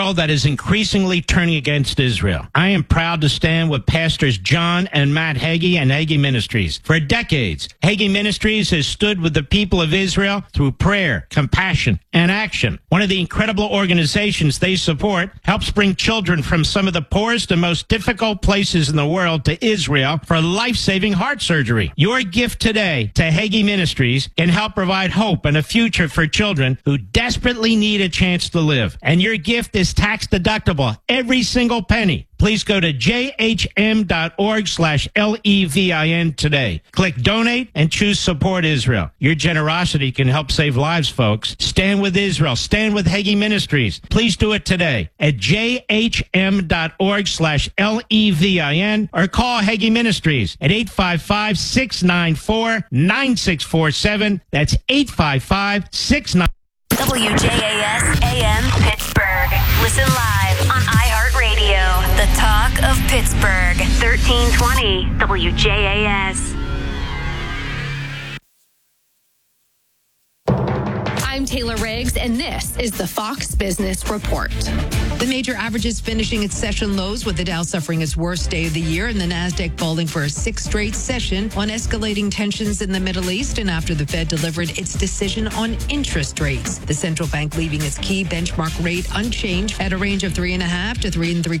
world that is increasingly turning against Israel. I am proud to stand with Pastors John and Matt Hagee and Hagee Ministries. For decades, Hagee Ministries has stood with the people of Israel through prayer, compassion, and action. One of the incredible organizations they support helps bring children from some of the poorest and most difficult places in the world to Israel for life-saving heart surgery. Your gift today to Hagee Ministries can help provide hope and a future for children who desperately need a chance to live. And your gift is tax deductible, every single penny. Please go to jhm.org/LEVIN today. Click donate and choose support Israel. Your generosity can help save lives, folks. Stand with Israel. Stand with Hagee Ministries. Please do it today at jhm.org/LEVIN or call Hagee Ministries at 855-694-9647. That's 855-69. WJAS AM Pittsburgh. Listen live on iHeartRadio. The talk of Pittsburgh. 1320 WJAS. I'm Taylor Riggs, and this is the Fox Business Report. The major averages finishing its session lows, with the Dow suffering its worst day of the year and the Nasdaq falling for a sixth straight session on escalating tensions in the Middle East and after the Fed delivered its decision on interest rates. The central bank leaving its key benchmark rate unchanged at a range of 3.5% to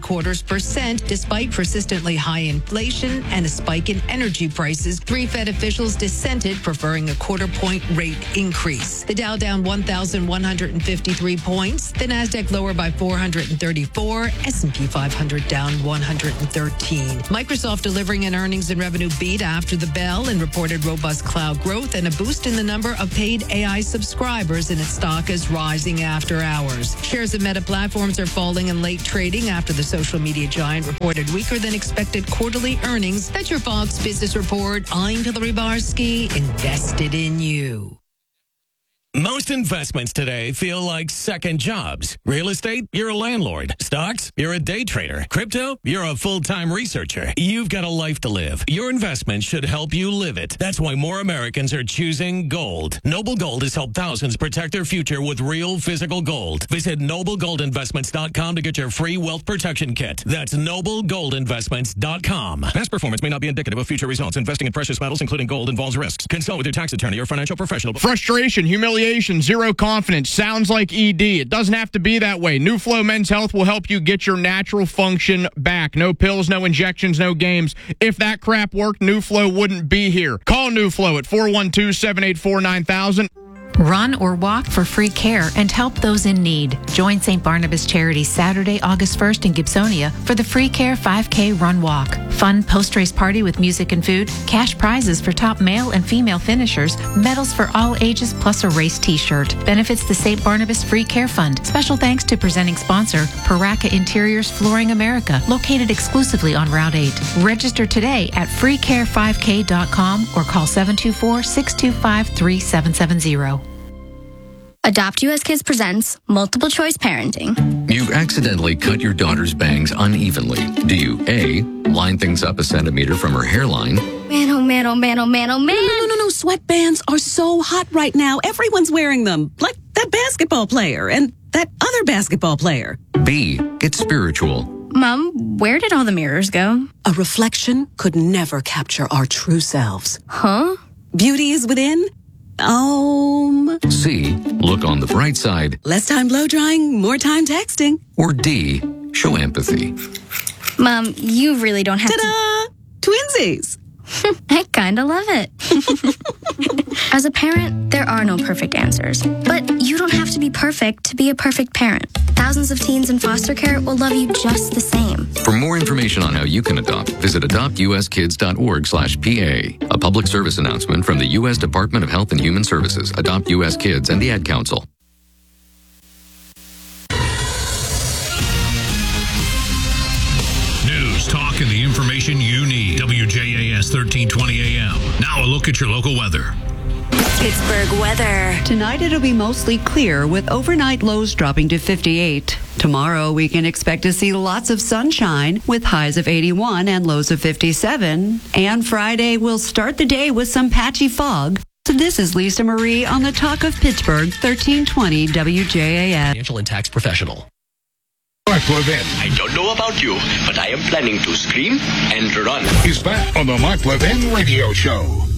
3.75%, despite persistently high inflation and a spike in energy prices. 3 Fed officials dissented, preferring a quarter-point rate increase. The Dow down 1,153 points. The Nasdaq lower by 434. S&P 500 down 113. Microsoft delivering an earnings and revenue beat after the bell and reported robust cloud growth and a boost in the number of paid AI subscribers, and its stock is rising after hours. Shares of Meta Platforms are falling in late trading after the social media giant reported weaker than expected quarterly earnings. That's your Fox Business Report. I'm Hillary Barsky, invested in you. Most investments today feel like second jobs. Real estate, you're a landlord. Stocks, you're a day trader. Crypto, you're a full-time researcher. You've got a life to live. Your investment should help you live it. That's why more Americans are choosing gold. Noble Gold has helped thousands protect their future with real physical gold. Visit NobleGoldInvestments.com to get your free wealth protection kit. That's NobleGoldInvestments.com. Past performance may not be indicative of future results. Investing in precious metals, including gold, involves risks. Consult with your tax attorney or financial professional. Frustration, humiliation, zero confidence. Sounds like ED. It doesn't have to be that way. New Flow Men's Health will help you get your natural function back. No pills, no injections, no games. If that crap worked, New Flow wouldn't be here. Call New Flow at 412-784-9000. Run or walk for free care and help those in need. Join St. Barnabas Charities Saturday, August 1st in Gibsonia for the Free Care 5K Run Walk. Fun post-race party with music and food, cash prizes for top male and female finishers, medals for all ages, plus a race t-shirt. Benefits the St. Barnabas Free Care Fund. Special thanks to presenting sponsor, Paraka Interiors Flooring America, located exclusively on Route 8. Register today at freecare5k.com or call 724-625-3770. Adopt US Kids presents Multiple Choice Parenting. You accidentally cut your daughter's bangs unevenly. Do you A, line things up a centimeter from her hairline? Man, oh man, oh man, oh man, oh man. No. Sweatbands are so hot right now. Everyone's wearing them. Like that basketball player and that other basketball player. B, get spiritual. Mom, where did all the mirrors go? A reflection could never capture our true selves. Huh? Beauty is within. C, look on the bright side. Less time blow drying, more time texting. Or D, show empathy. Mom, you really don't have Ta-da! Twinsies! I kind of love it. As a parent, there are no perfect answers. But you don't have to be perfect to be a perfect parent. Thousands of teens in foster care will love you just the same. For more information on how you can adopt, visit adoptuskids.org/PA. A public service announcement from the U.S. Department of Health and Human Services, Adopt U.S. Kids, and the Ad Council. News, talk, and the information you need. WJAS 1320 AM. Now a look at your local weather. Pittsburgh weather. Tonight it'll be mostly clear with overnight lows dropping to 58. Tomorrow we can expect to see lots of sunshine with highs of 81 and lows of 57. And Friday we'll start the day with some patchy fog. So this is Lisa Marie on the Talk of Pittsburgh, 1320 WJAS. Financial and tax professional. Mark Levin. I don't know about you, but I am planning to scream and run. He's back on the Mark Levin Radio Show.